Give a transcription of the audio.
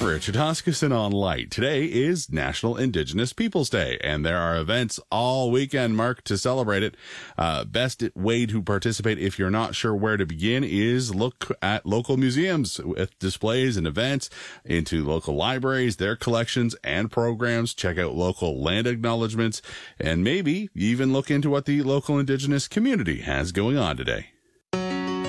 Richard Huskisson on Light. Today is National Indigenous Peoples Day, and there are events all weekend, Mark, to celebrate it. Best way to participate if you're not sure where to begin is look at local museums with displays and events, into local libraries, their collections and programs, check out local land acknowledgements, and maybe even look into what the local Indigenous community has going on today.